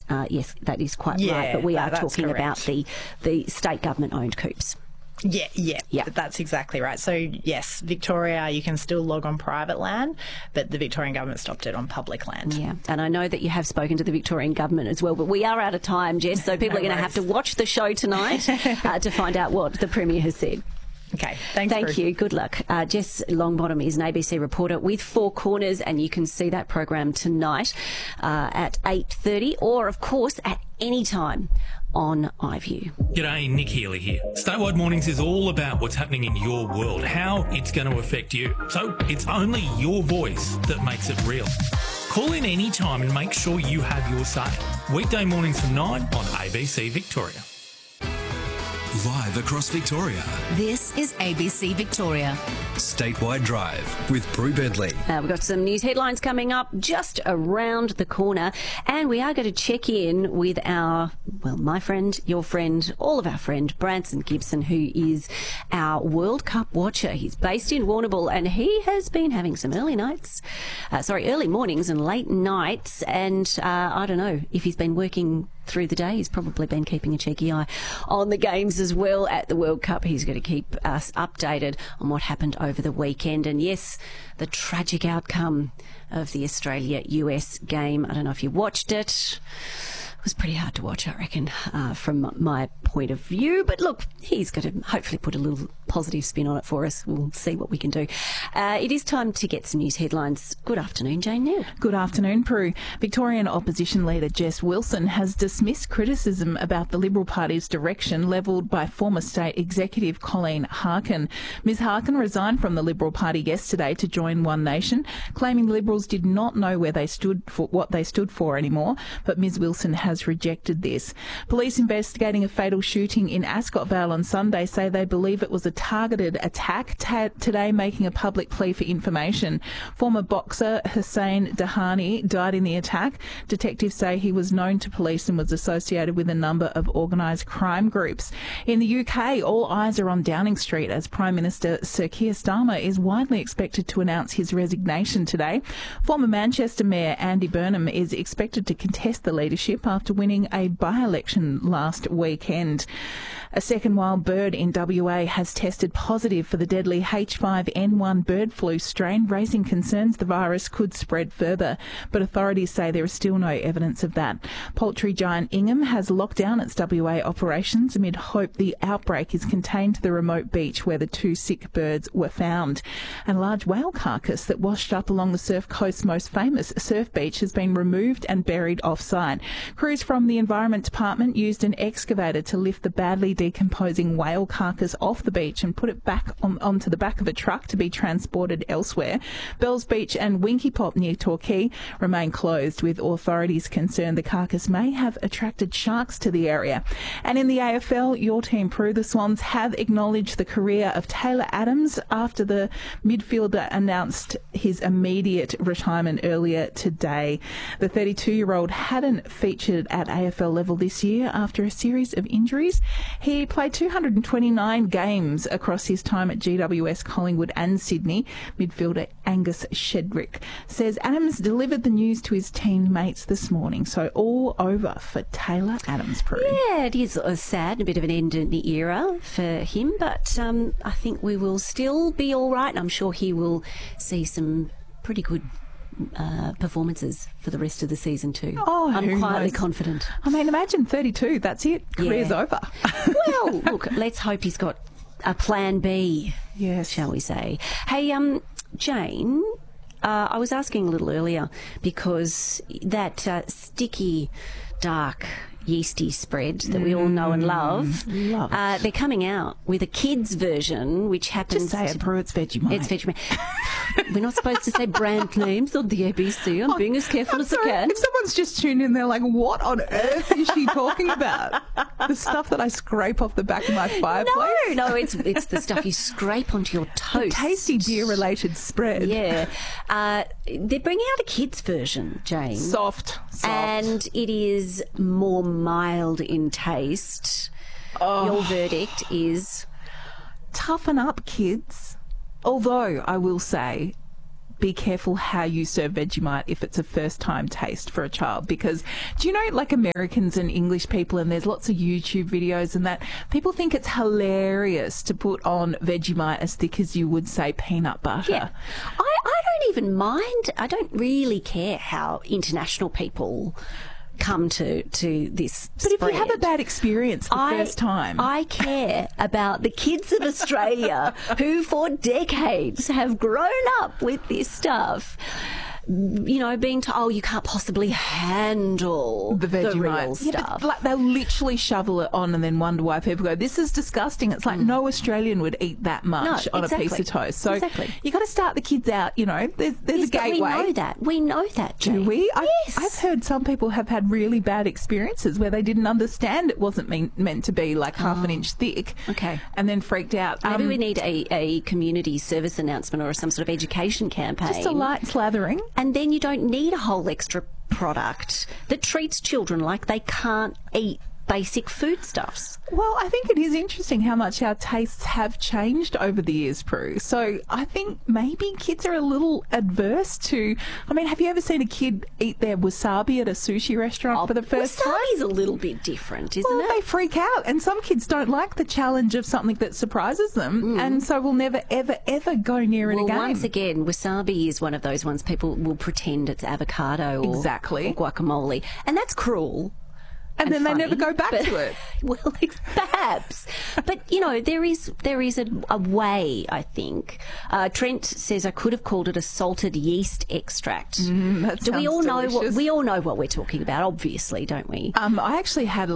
Yes, that is quite right. But we are talking about the state government-owned coops. Yeah, that's exactly right. So, yes, Victoria, you can still log on private land, but the Victorian government stopped it on public land. Yeah, and I know that you have spoken to the Victorian government as well, but we are out of time, Jess, so people are going to have to watch the show tonight to find out what the Premier has said. Okay, thanks. Thank you. Good luck. Jess Longbottom is an ABC reporter with Four Corners, and you can see that program tonight at 8:30 or, of course, at any time on iView. G'day, Nick Healy here. Statewide Mornings is all about what's happening in your world, how it's going to affect you. So it's only your voice that makes it real. Call in any time and make sure you have your say. Weekday mornings from 9 on ABC Victoria. Live across Victoria. This is ABC Victoria. Statewide Drive with Prue Bentley. We've got some news headlines coming up just around the corner, and we are going to check in with my friend, your friend, all of our friend, Branson Gibson, who is our World Cup watcher. He's based in Warrnambool, and he has been having some early mornings and late nights, and I don't know if he's been working through the day. He's probably been keeping a cheeky eye on the games as well at the World Cup. He's going to keep us updated on what happened over the weekend. And yes, the tragic outcome of the Australia-US game. I don't know if you watched it. It was pretty hard to watch, I reckon, from my point of view. But look, he's going to hopefully put a little positive spin on it for us. We'll see what we can do. It is time to get some news headlines. Good afternoon, Jane Neal. Good afternoon, Prue. Victorian opposition leader Jess Wilson has dismissed criticism about the Liberal Party's direction levelled by former state executive Colleen Harkin. Ms Harkin resigned from the Liberal Party yesterday to join One Nation, claiming the Liberals did not know what they stood for anymore, but Ms Wilson has rejected this. Police investigating a fatal shooting in Ascot Vale on Sunday say they believe it was a targeted attack, today making a public plea for information. Former boxer Hussein Dahani died in the attack. Detectives say he was known to police and was associated with a number of organised crime groups. In the UK, all eyes are on Downing Street as Prime Minister Sir Keir Starmer is widely expected to announce his resignation today. Former Manchester Mayor Andy Burnham is expected to contest the leadership after winning a by-election last weekend. A second wild bird in WA has tested positive for the deadly H5N1 bird flu strain, raising concerns the virus could spread further. But authorities say there is still no evidence of that. Poultry giant Ingham has locked down its WA operations amid hope the outbreak is contained to the remote beach where the two sick birds were found. And a large whale carcass that washed up along the Surf Coast's most famous surf beach has been removed and buried off-site. Crews from the Environment Department used an excavator to lift the badly decomposing whale carcass off the beach and put it back onto the back of a truck to be transported elsewhere. Bells Beach and Winky Pop near Torquay remain closed, with authorities concerned the carcass may have attracted sharks to the area. And in the AFL, your team, Prue, the Swans have acknowledged the career of Taylor Adams after the midfielder announced his immediate retirement earlier today. The 32-year-old hadn't featured at AFL level this year after a series of injuries. He played 229 games across his time at GWS, Collingwood and Sydney. Midfielder Angus Shedrick says Adams delivered the news to his teammates this morning. So all over for Taylor Adams, Prue. Yeah, it is sad, a bit of an end in the era for him, but I think we will still be all right. I'm sure he will see some pretty good performances for the rest of the season too. I'm quietly confident. I mean, imagine 32, that's it. Career's over. Well, look, let's hope he's got a plan B, yes, shall we say. Hey, Jane, I was asking a little earlier because that sticky, dark, yeasty spread that we all know and love. They're coming out with a kids version, which happens... Just say it, Prue, it's Vegemite. It's Vegemite. We're not supposed to say brand names on the ABC. I'm being as careful as I can. If someone's just tuned in, they're like, what on earth is she talking about? The stuff that I scrape off the back of my fireplace? No, it's the stuff you scrape onto your toast. A tasty deer-related spread. Yeah. They're bringing out a kids version, Jane. Soft. And it is more mild in taste. Your verdict is... Toughen up, kids. Although, I will say, be careful how you serve Vegemite if it's a first-time taste for a child. Because do you know, like Americans and English people, and there's lots of YouTube videos and that, people think it's hilarious to put on Vegemite as thick as you would, say, peanut butter. Yeah. I don't even mind. I don't really care how international people come to this But if spread. you have a bad experience the first time... I care about the kids of Australia who for decades have grown up with this stuff. You know, being told, oh, you can't possibly handle the real Vegemite stuff. but like, they'll literally shovel it on and then wonder why people go, this is disgusting. It's like no Australian would eat that much on a piece of toast. So you got to start the kids out, you know, there's a gateway. We know that, Jane. Do we? Yes. I've heard some people have had really bad experiences where they didn't understand it wasn't meant to be like half an inch thick. Okay. And then freaked out. Maybe we need a community service announcement or some sort of education campaign. Just a light slathering. And then you don't need a whole extra product that treats children like they can't eat basic foodstuffs. Well, I think it is interesting how much our tastes have changed over the years, Prue. So I think maybe kids are a little adverse to... I mean, have you ever seen a kid eat their wasabi at a sushi restaurant for the first time? Wasabi's a little bit different, isn't Well, it? they freak out, and some kids don't like the challenge of something that surprises them, and so will never, ever, ever go near it again. Once again, wasabi is one of those ones people will pretend it's avocado or guacamole, and that's cruel. And then funny, they never go back to it. Well, perhaps. But, you know, there is a way, I think. Trent says I could have called it a salted yeast extract. That we all sounds delicious. we all know what we're talking about, obviously, don't we? I actually had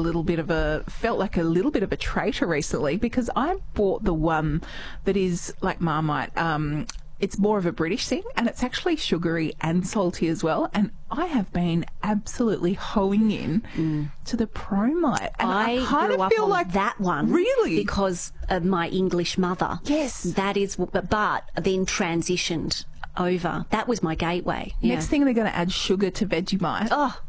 felt like a little bit of a traitor recently because I bought the one that is like Marmite. It's more of a British thing, and it's actually sugary and salty as well. And I have been absolutely hoeing in to the Promite. And I kind grew of feel up on like that one. Really? Because of my English mother. Yes. That is, but then transitioned over. That was my gateway. Yeah. Next thing, they're going to add sugar to Vegemite. Oh.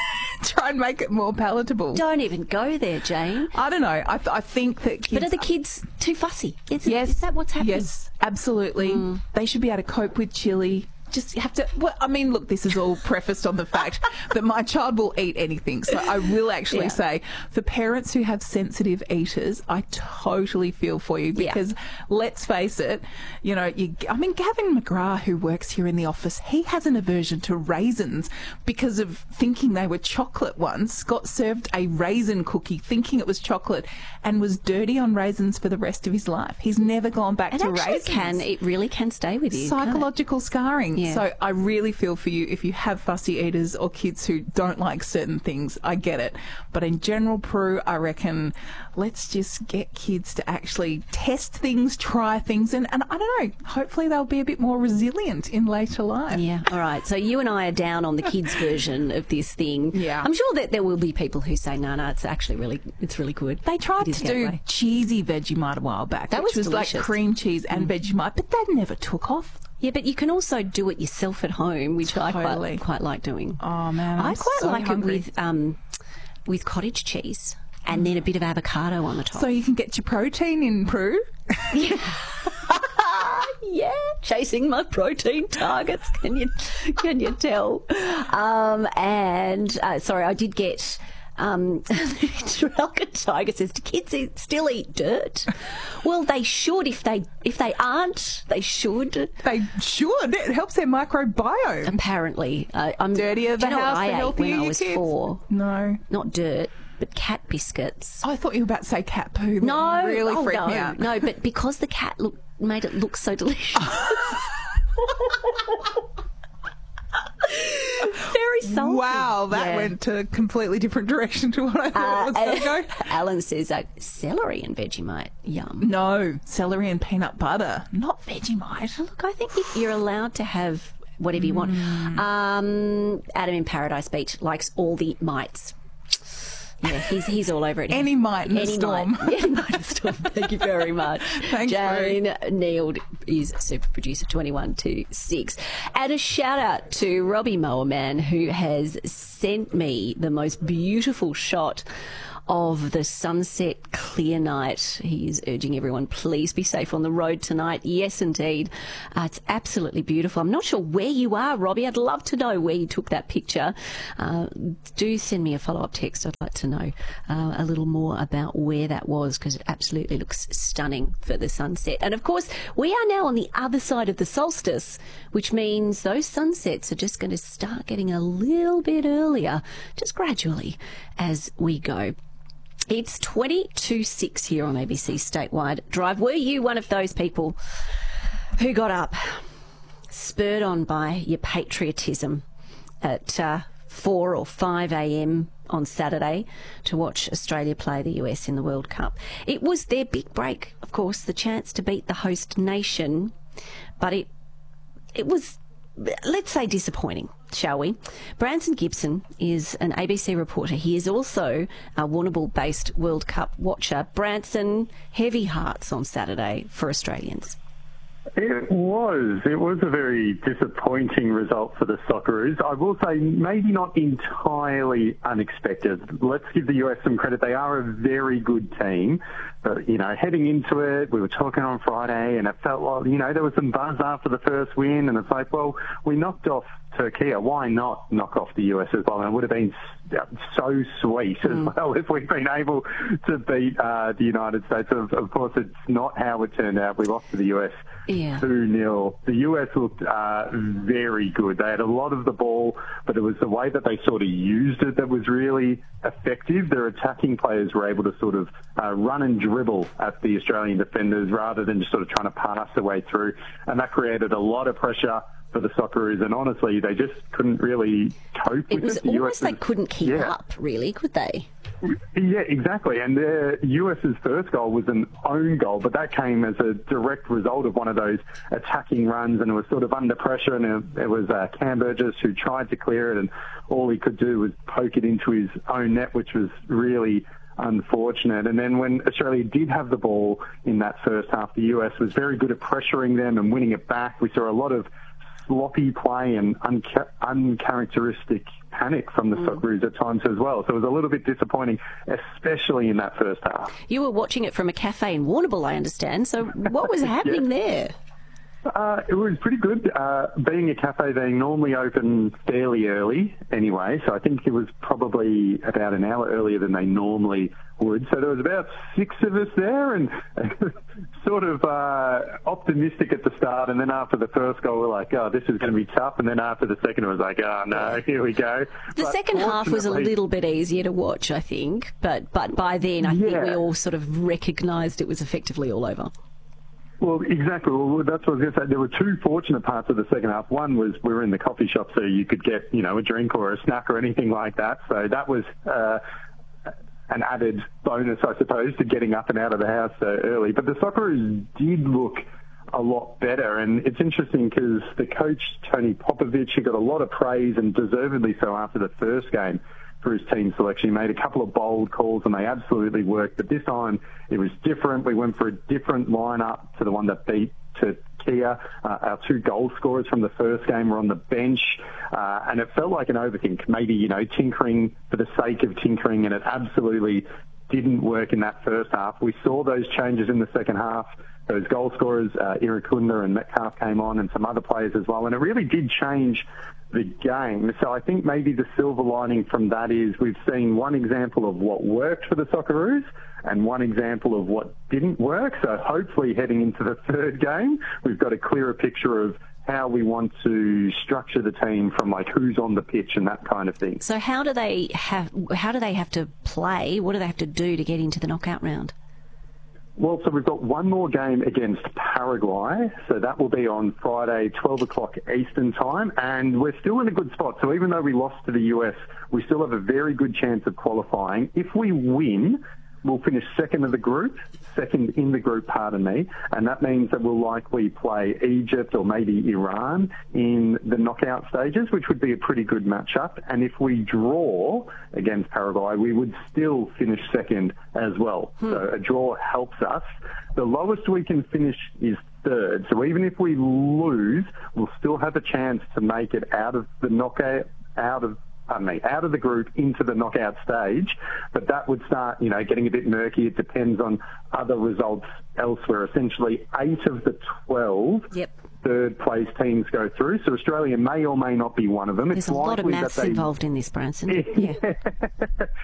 Try and make it more palatable. Don't even go there, Jane. I don't know. I think that kids... But are the kids too fussy? Is that what's happening? Yes, absolutely. They should be able to cope with chili. Just have to... Well, I mean, look, this is all prefaced on the fact that my child will eat anything. So I will actually say, for parents who have sensitive eaters, I totally feel for you because let's face it, you know, Gavin McGrath, who works here in the office, he has an aversion to raisins because of thinking they were chocolate once, got served a raisin cookie thinking it was chocolate and was dirty on raisins for the rest of his life. He's never gone back to raisins. It really can stay with you. Psychological scarring. Yeah. So I really feel for you if you have fussy eaters or kids who don't like certain things. I get it. But in general, Prue, I reckon let's just get kids to actually test things, try things, and I don't know, hopefully they'll be a bit more resilient in later life. Yeah, all right. So you and I are down on the kids' version of this thing. Yeah. I'm sure that there will be people who say, no, it's actually really good. They tried to do cheesy Vegemite a while back, which was delicious. like cream cheese and Vegemite, but that never took off. Yeah, but you can also do it yourself at home, which I quite like doing. Oh, man, I quite so like hungry. it with cottage cheese and then a bit of avocado on the top. So you can get your protein in, Prue. Yeah, chasing my protein targets. Can you tell? Sorry, I did get. Trafalgar Tiger says, do kids still eat dirt? Well, they should. If they aren't, they should. They should. It helps their microbiome. Apparently, I'm dirtier the do you know house, what I the ate healthier when I your was kids. 4? No, not dirt, but cat biscuits. I thought you were about to say cat poo. No, really freaked me out. No, but because the cat made it look so delicious. Very salty. Wow, that went to a completely different direction to what I thought it was going to go. Alan says celery and Vegemite. Yum. No, celery and peanut butter, not Vegemite. Look, I think you're allowed to have whatever you want. Adam in Paradise Beach likes all the mites. Yeah, he's all over it. Any mite in a storm. Any mite in a storm. Thank you very much. Thanks, Jane Neild is super producer 2126. And a shout out to Robbie Mowerman, who has sent me the most beautiful shot of the sunset clear night. He is urging everyone, please be safe on the road tonight. Yes, indeed. It's absolutely beautiful. I'm not sure where you are, Robbie. I'd love to know where you took that picture. Do send me a follow-up text. I'd like to know a little more about where that was, because it absolutely looks stunning for the sunset. And of course, we are now on the other side of the solstice, which means those sunsets are just going to start getting a little bit earlier, just gradually as we go. It's 20:06 here on ABC Statewide Drive. Were you one of those people who got up, spurred on by your patriotism at 4 or 5 a.m. on Saturday to watch Australia play the US in the World Cup? It was their big break, of course, the chance to beat the host nation, but it was, let's say, disappointing, shall we? Branson Gibson is an ABC reporter. He is also a Warrnambool-based World Cup watcher. Branson, heavy hearts on Saturday for Australians. It was a very disappointing result for the Socceroos. I will say maybe not entirely unexpected. Let's give the US some credit. They are a very good team. But, heading into it, we were talking on Friday and it felt like, there was some buzz after the first win, and it's like, well, we knocked off Turkey. Why not knock off the US as well? And it would have been so sweet as well if we'd been able to beat the United States. Of course, it's not how it turned out. We lost to the US 2-0. The US looked very good. They had a lot of the ball, but it was the way that they sort of used it that was really effective. Their attacking players were able to sort of run and dribble at the Australian defenders rather than just sort of trying to pass their way through. And that created a lot of pressure for the Socceroos, and honestly, they just couldn't really cope with it. It was almost they couldn't keep up, really, could they? Yeah, exactly. And the US's first goal was an own goal, but that came as a direct result of one of those attacking runs, and it was sort of under pressure, and it was Cam Burgess who tried to clear it, and all he could do was poke it into his own net, which was really unfortunate. And then when Australia did have the ball in that first half, the US was very good at pressuring them and winning it back. We saw a lot of sloppy play and uncharacteristic panic from the Socceroos at times as well. So it was a little bit disappointing, especially in that first half. You were watching it from a cafe in Warrnambool, I understand. So what was happening there? It was pretty good. Being a cafe, they normally open fairly early anyway, so I think it was probably about an hour earlier than they normally would. So there was about 6 of us there, and sort of optimistic at the start, and then after the first goal we're like, oh, this is going to be tough, and then after the second it was like, oh no, here we go. The second half was a little bit easier to watch, I think, but by then I think we all sort of recognised it was effectively all over. Well, exactly. Well, that's what I was going to say. There were 2 fortunate parts of the second half. One was we were in the coffee shop, so you could get, a drink or a snack or anything like that. So that was an added bonus, I suppose, to getting up and out of the house so early. But the Socceroos did look a lot better, and it's interesting because the coach, Tony Popovic, he got a lot of praise, and deservedly so, after the first game for his team selection. He made a couple of bold calls and they absolutely worked, but this time it was different. We went for a different lineup to the one that beat Turkey. Our 2 goal scorers from the first game were on the bench, and it felt like an overthink, maybe, tinkering for the sake of tinkering, and it absolutely didn't work in that first half. We saw those changes in the second half. Those goal scorers, Irukunda and Metcalf, came on, and some other players as well, and it really did change the game. So I think maybe the silver lining from that is we've seen one example of what worked for the Socceroos and one example of what didn't work. So hopefully heading into the third game, we've got a clearer picture of how we want to structure the team, from like who's on the pitch and that kind of thing. So how do they have to play? What do they have to do to get into the knockout round? Well, so we've got one more game against Paraguay, so that will be on Friday, 12 o'clock Eastern time, and we're still in a good spot. So even though we lost to the US, we still have a very good chance of qualifying. If we win, we'll finish second in the group, and that means that we'll likely play Egypt or maybe Iran in the knockout stages, which would be a pretty good matchup. And if we draw against Paraguay, we would still finish second as well. So a draw helps us. The lowest we can finish is third. So even if we lose, we'll still have a chance to make it out of the knockout, out of out of the group into the knockout stage. But that would start, getting a bit murky. It depends on other results elsewhere. Essentially, 8 of the 12 third-place teams go through. So Australia may or may not be one of them. There's a lot of maths involved in this, Branson. Yeah.